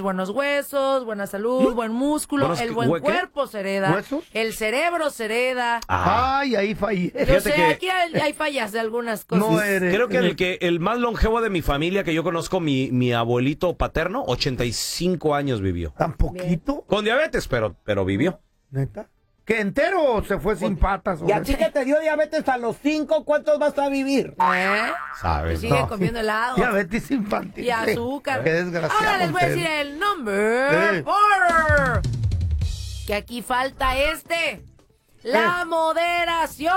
Buenos huesos, buena salud, buen músculo, el buen cuerpo se hereda. ¿Huesos? El cerebro se hereda. Ay, ahí fallé. Yo sé, aquí hay fallas de algunas cosas. No eres. Creo que el más longevo de mi familia que yo conozco, mi abuelito paterno, 85 años vivió. ¿Tan poquito? Con diabetes, pero vivió. ¿Neta? ¿Que entero o se fue sin patas? Y a ti que te dio diabetes a los 5, ¿cuántos vas a vivir? ¿Sabes? Sigue comiendo helado. Diabetes infantil. Y azúcar. Qué desgraciado. Ahora les voy a decir el number 4. Que aquí falta la moderación.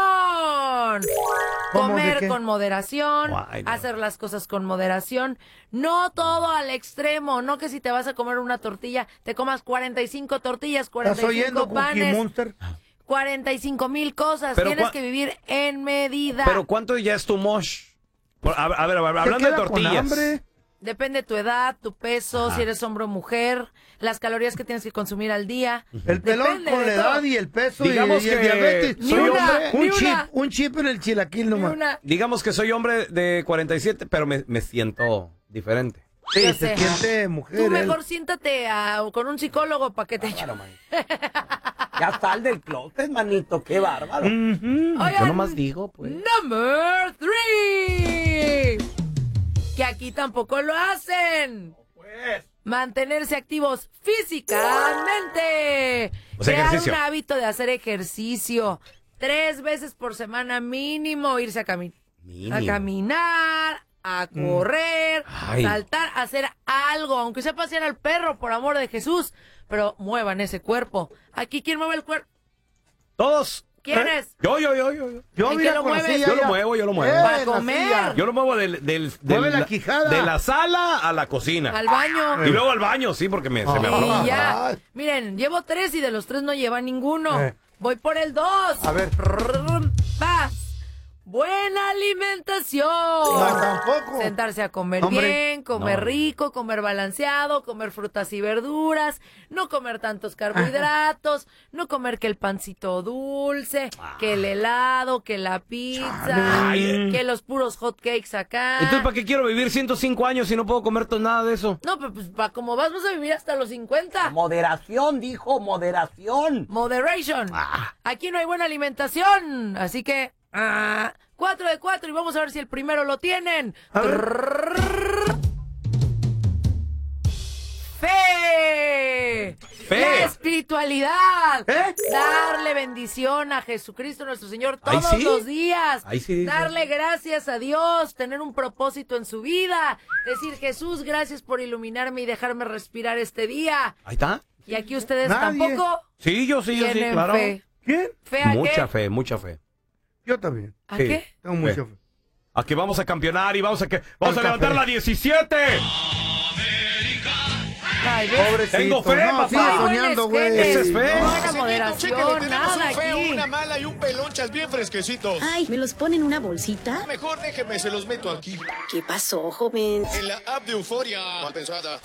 Comer con moderación, hacer las cosas con moderación, no todo al extremo, no que si te vas a comer una tortilla, te comas 45 tortillas, 45 panes, 45,000 cosas, pero tienes que vivir en medida. Pero ¿cuánto ya es tu mosh? A ver, hablando de tortillas. Depende de tu edad, tu peso, si eres hombre o mujer, las calorías que tienes que consumir al día. El pelón con la edad y el peso y el diabetes. Un chip en el chilaquil nomás. Digamos que soy hombre de 47, pero me siento diferente. Sí, se siente mujer. Tú mejor siéntate con un psicólogo para que te ayude. Ya sal del closet, manito, qué bárbaro. Oigan, yo nomás digo, pues. Number 3. Que aquí tampoco lo hacen. Pues. Mantenerse activos físicamente. O sea, crear ejercicio. un hábito de hacer ejercicio 3 veces por semana mínimo, irse a caminar, a correr, saltar, hacer algo, aunque sea pasear al perro, por amor de Jesús, pero muevan ese cuerpo. Aquí, ¿quién mueve el cuerpo? Todos. ¿Quién es? Yo. Yo lo mueves? Yo lo muevo. Para comer. Yo lo muevo Mueve la quijada. de la sala a la cocina. Al baño. Y luego al baño, sí, porque se me afloja. Y ya. Miren, llevo 3 y de los 3 no lleva ninguno. Voy por el 2. A ver. Paz. Buena alimentación. No, tampoco. Sentarse a comer bien, comer rico, comer balanceado, comer frutas y verduras, no comer tantos carbohidratos, no comer que el pancito dulce, que el helado, que la pizza, que los puros hot cakes acá. Entonces, ¿para qué quiero vivir 105 años si no puedo comer nada de eso? No, pero pues como vas a vivir hasta los 50. Moderación, dijo, moderación. Moderation. Aquí no hay buena alimentación, así que 4 de 4 y vamos a ver si el primero lo tienen. Fe. La espiritualidad. Darle bendición a Jesucristo nuestro Señor todos los días. Darle gracias a Dios, tener un propósito en su vida. Decir, Jesús, gracias por iluminarme y dejarme respirar este día. Ahí está. Y aquí ustedes tampoco. Sí, yo sí, claro. Fe. ¿Quién? ¿Fe a Mucha qué? fe. Yo también. ¿A qué? Tengo mucha fe. A que vamos a campeonar y vamos a levantar la 17. Ay, Pobrecito. Tengo fe, papá. Sigue soñando, güey. Esa es fe. No haga moderación, nada un feo, aquí. una mala y un pelonchas bien fresquecitos. Ay, ¿me los pone en una bolsita? Mejor déjeme, se los meto aquí. ¿Qué pasó, joven? En la app de Euforia. Mal pensada.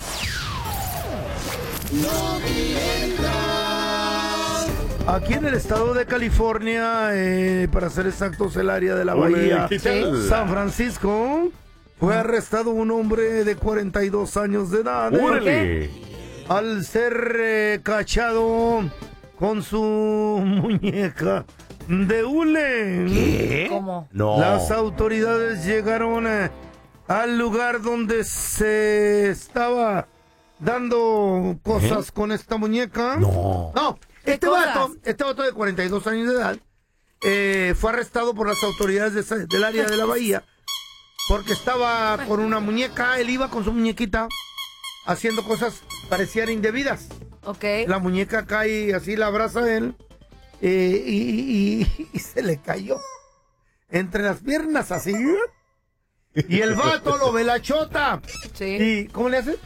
Aquí en el estado de California, para ser exactos, el área de la bahía San Francisco, fue arrestado un hombre de 42 años de edad. Al ser cachado con su muñeca de hule. ¿Qué? ¿Cómo? No. Las autoridades llegaron al lugar donde se estaba dando cosas con esta muñeca. No. Este vato de 42 años de edad fue arrestado por las autoridades del área de la bahía porque estaba con una muñeca. Él iba con su muñequita haciendo cosas parecían indebidas. Ok. La muñeca cae así, la abraza a él y se le cayó entre las piernas así. Y el vato lo ve la chota. Sí. ¿Y cómo le hace?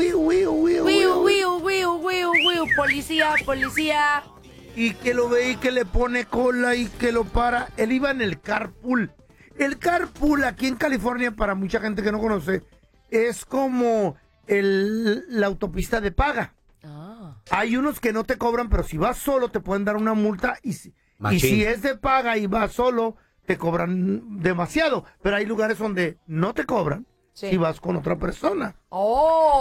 Policía. Y que lo ve y que le pone cola y que lo para. Él iba en el carpool. El carpool aquí en California, para mucha gente que no conoce, es como la autopista de paga. Hay unos que no te cobran, pero si vas solo te pueden dar una multa y si es de paga y vas solo te cobran demasiado, pero hay lugares donde no te cobran si vas con otra persona.